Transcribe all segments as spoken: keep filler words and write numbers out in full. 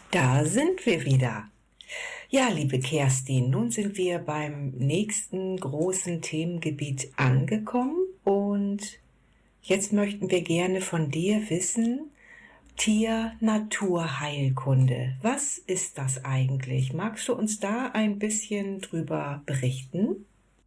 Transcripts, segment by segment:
Da sind wir wieder. Ja, liebe Kerstin, nun sind wir beim nächsten großen Themengebiet angekommen und jetzt möchten wir gerne von dir wissen, Tier-Natur-Heilkunde. Was ist das eigentlich? Magst du uns da ein bisschen drüber berichten?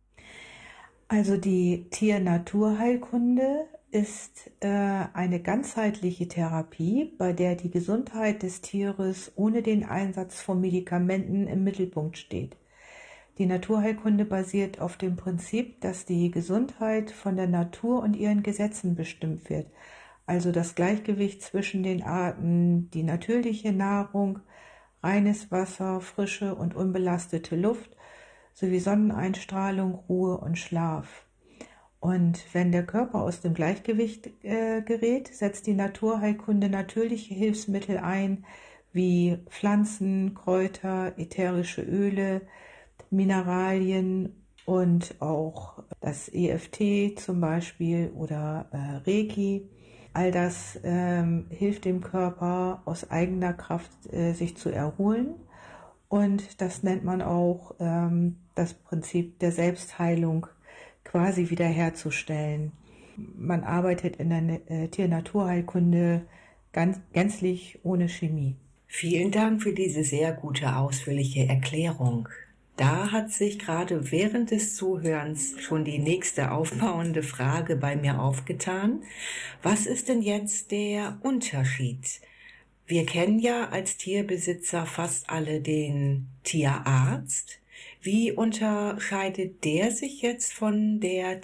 Also die Tier-Natur-Heilkunde ist äh, eine ganzheitliche Therapie, bei der die Gesundheit des Tieres ohne den Einsatz von Medikamenten im Mittelpunkt steht. Die Naturheilkunde basiert auf dem Prinzip, dass die Gesundheit von der Natur und ihren Gesetzen bestimmt wird. Also das Gleichgewicht zwischen den Arten, die natürliche Nahrung, reines Wasser, frische und unbelastete Luft sowie Sonneneinstrahlung, Ruhe und Schlaf. Und wenn der Körper aus dem Gleichgewicht äh, gerät, setzt die Naturheilkunde natürliche Hilfsmittel ein, wie Pflanzen, Kräuter, ätherische Öle, Mineralien und auch das E F T zum Beispiel oder äh, Reiki. All das ähm, hilft dem Körper aus eigener Kraft äh, sich zu erholen. Und das nennt man auch ähm, das Prinzip der Selbstheilung quasi wiederherzustellen. Man arbeitet in der äh, Tier-Naturheilkunde ganz, gänzlich ohne Chemie. Vielen Dank für diese sehr gute, ausführliche Erklärung. Da hat sich gerade während des Zuhörens schon die nächste aufbauende Frage bei mir aufgetan. Was ist denn jetzt der Unterschied? Wir kennen ja als Tierbesitzer fast alle den Tierarzt. Wie unterscheidet der sich jetzt von der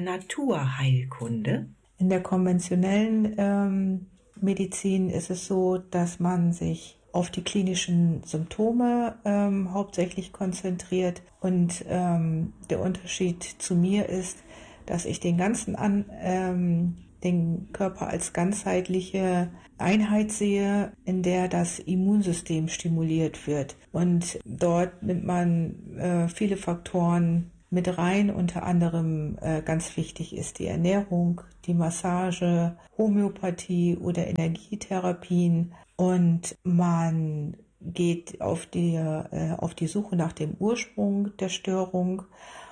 Tier-Natur-Heilkunde? In der konventionellen ähm, Medizin ist es so, dass man sich auf die klinischen Symptome ähm, hauptsächlich konzentriert. Und ähm, der Unterschied zu mir ist, dass ich den ganzen an, ähm, den Körper als ganzheitliche Einheit sehe, in der das Immunsystem stimuliert wird. Und dort nimmt man äh, viele Faktoren mit rein, unter anderem äh, ganz wichtig ist die Ernährung, die Massage, Homöopathie oder Energietherapien, und man geht auf die, äh, auf die Suche nach dem Ursprung der Störung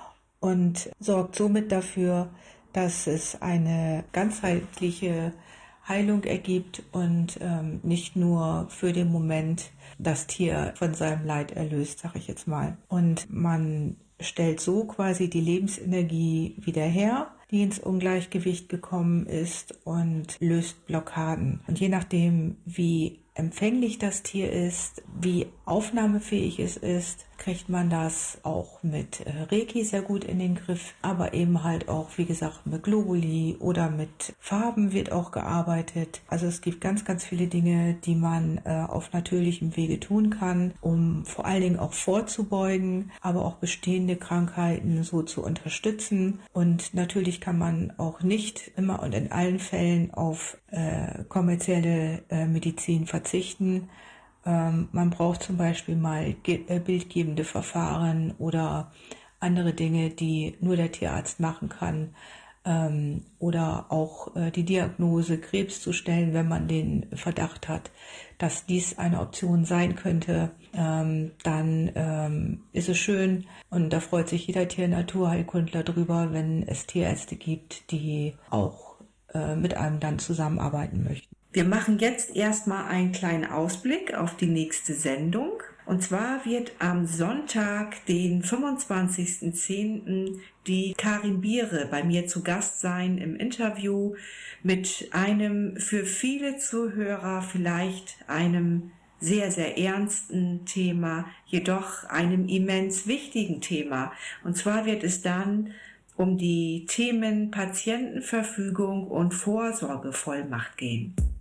und sorgt somit dafür, dass es eine ganzheitliche Heilung ergibt und ähm, nicht nur für den Moment das Tier von seinem Leid erlöst, sag ich jetzt mal. Und man stellt so quasi die Lebensenergie wieder her, die ins Ungleichgewicht gekommen ist, und löst Blockaden. Und je nachdem, wie empfänglich das Tier ist, wie aufnahmefähig es ist, kriegt man das auch mit Reiki sehr gut in den Griff, aber eben halt auch, wie gesagt, mit Globuli oder mit Farben wird auch gearbeitet. Also es gibt ganz, ganz viele Dinge, die man äh, auf natürlichem Wege tun kann, um vor allen Dingen auch vorzubeugen, aber auch bestehende Krankheiten so zu unterstützen. Und natürlich kann man auch nicht immer und in allen Fällen auf äh, kommerzielle äh, Medizin verzichten. Ähm, man braucht zum Beispiel mal ge- äh, bildgebende Verfahren oder andere Dinge, die nur der Tierarzt machen kann. Ähm, oder auch äh, die Diagnose Krebs zu stellen, wenn man den Verdacht hat, dass dies eine Option sein könnte. Ähm, dann ähm, ist es schön, und da freut sich jeder Tier-Naturheilkundler drüber, wenn es Tierärzte gibt, die auch äh, mit einem dann zusammenarbeiten möchten. Wir machen jetzt erstmal einen kleinen Ausblick auf die nächste Sendung. Und zwar wird am Sonntag, den fünfundzwanzigsten zehnten die Karin Biere bei mir zu Gast sein im Interview mit einem für viele Zuhörer vielleicht einem sehr, sehr ernsten Thema, jedoch einem immens wichtigen Thema. Und zwar wird es dann um die Themen Patientenverfügung und Vorsorgevollmacht gehen.